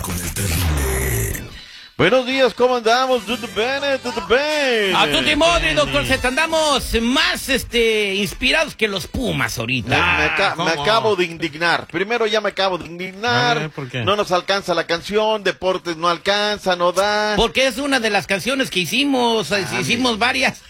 con el terrible. Buenos días, ¿cómo andamos? ¿Todo bien? ¿Todo bien? A tutti modri, doctor Z, andamos más inspirados que los Pumas ahorita. Me acabo de indignar. Primero ya me acabo de indignar. ¿Por qué? No nos alcanza la canción, Deportes no alcanza, no da. Porque es una de las canciones que hicimos, hicimos varias.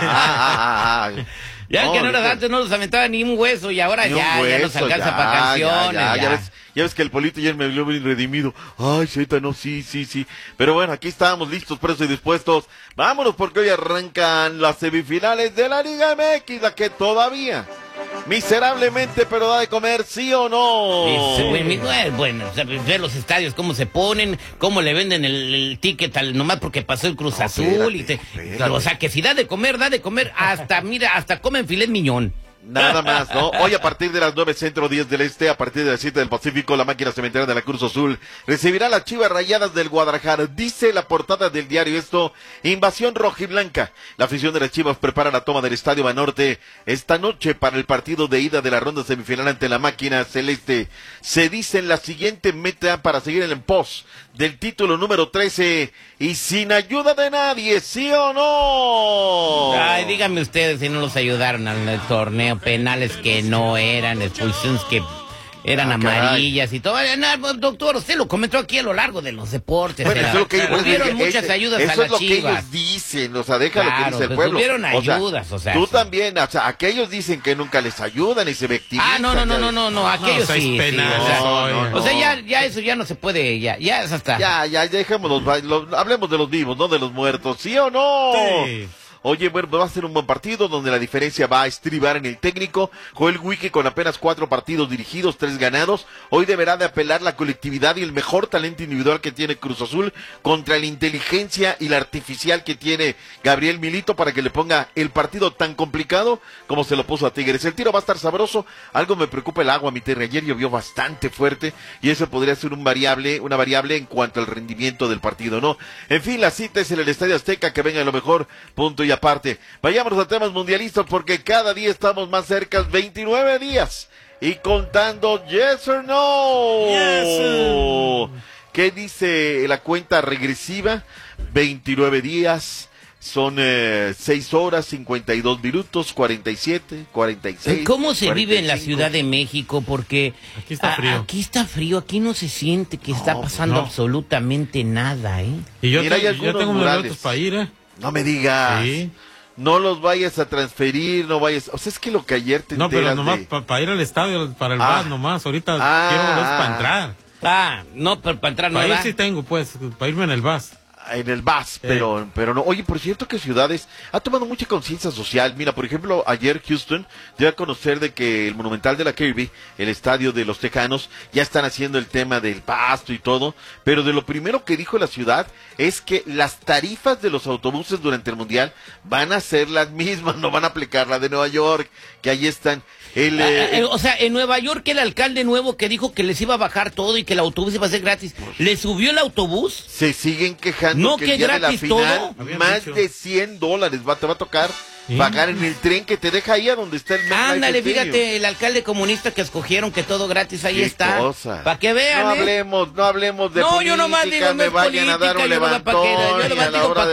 Ya No, que no ahorita- antes no nos aventaba ni un hueso y ahora Ni un ya nos hueso, alcanza ya, para canciones. Ya ves que el Polito ya me vio bien redimido. Ay, Zeta, no, sí. Pero bueno, aquí estábamos listos, presos y dispuestos. Vámonos porque hoy arrancan las semifinales de la Liga MX, la que todavía, miserablemente, pero da de comer, ¿sí o no? Bueno, o sea, ver los estadios, cómo se ponen, cómo le venden el ticket nomás porque pasó el Cruz Azul. Espérate. O sea, que si da de comer, hasta, mira, hasta comen filet miñón. Nada más, ¿no? Hoy a partir de las 9 centro, 10 del este, a partir de las 7 del Pacífico, la máquina cementera de la Cruz Azul recibirá las Chivas Rayadas del Guadalajara. Dice la portada del diario esto: invasión rojiblanca. La afición de las Chivas prepara la toma del Estadio Banorte esta noche para el partido de ida de la ronda semifinal ante la máquina celeste. Se dice en la siguiente meta para seguir en el pos del título número 13 y sin ayuda de nadie, ¿sí o no? Ay, díganme ustedes si no los ayudaron al torneo, penales que no eran, expulsiones que eran amarillas y todo. No, doctor, usted lo comentó aquí a lo largo de los deportes. Bueno, eso es lo que ellos hubieron muchas ayudas a eso es las lo que Chivas. ellos dicen, o sea, deja lo que Claro, dice el pues pueblo. tuvieron O sea, ayudas, o sea, tú sí. también, o sea, aquellos dicen que nunca les ayudan y se victimizan. No, aquellos seis sí, penales, o sea, no. o sea, ya eso ya no se puede, ya es hasta. Ya, dejémoslos, hablemos de los vivos, no de los muertos, ¿sí o no? Sí. Oye, bueno, va a ser un buen partido donde la diferencia va a estribar en el técnico. Joel Wike, con apenas 4 partidos dirigidos, 3 ganados, hoy deberá de apelar la colectividad y el mejor talento individual que tiene Cruz Azul contra la inteligencia y la artificial que tiene Gabriel Milito para que le ponga el partido tan complicado como se lo puso a Tigres. El tiro va a estar sabroso. Algo me preocupa el agua, mi Terry. Ayer llovió bastante fuerte y eso podría ser una variable en cuanto al rendimiento del partido, ¿no? En fin, la cita es en el Estadio Azteca, que venga lo mejor, punto y aparte. Vayámonos a temas mundialistas porque cada día estamos más cerca, 29 días y contando. Yes or no. Yes. ¿Qué dice la cuenta regresiva? 29 días. Son 6 horas, 52 minutos, 47, 46. ¿Cómo se vive en la 45? Ciudad de México? Porque Aquí está frío. Aquí está frío, aquí no se siente que está pasando no. absolutamente nada, ¿eh? Y yo, Mira, hay yo algunos tengo mis murales. boletos para ir, ¿eh? No me digas. Sí. No los vayas a transferir, no vayas. O sea, es que lo que ayer te No, pero enteras nomás para ir al estadio, para el Ah. bar nomás. Ahorita quiero boletos para entrar. No, pero para entrar no Para ir da. sí tengo, pues, para irme en el bus. en el VAS, pero no. Oye, por cierto que Ciudades ha tomado mucha conciencia social. Mira, por ejemplo, ayer Houston dio a conocer de que el Monumental de la Kirby, el estadio de los Tejanos, ya están haciendo el tema del pasto y todo, pero de lo primero que dijo la ciudad es que las tarifas de los autobuses durante el Mundial van a ser las mismas, no van a aplicar la de Nueva York, que ahí están. O sea, en Nueva York el alcalde nuevo que dijo que les iba a bajar todo y que el autobús iba a ser gratis, ¿le subió el autobús? Se siguen quejando No, que que el día de la gratis final todo. más Habían dicho. de $100 te va a tocar pagar en el tren que te deja ahí a donde está el MetLife Ándale, Stadium. fíjate, el alcalde comunista que escogieron que todo gratis, ahí Qué está. cosa. Para que vean, No hablemos de No, política, yo nomás digo, no me es vayan a dar política, un yo nomás pa' que- yo levantón y nomás a la digo hora pa' de